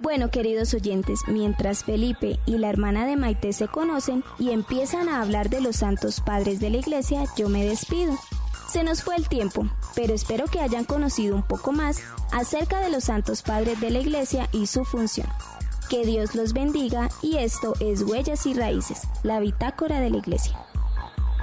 Bueno, queridos oyentes, mientras Felipe y la hermana de Maite se conocen y empiezan a hablar de los santos padres de la iglesia, yo me despido. Se nos fue el tiempo, pero espero que hayan conocido un poco más acerca de los santos padres de la iglesia y su función. Que Dios los bendiga y esto es Huellas y Raíces, la bitácora de la iglesia.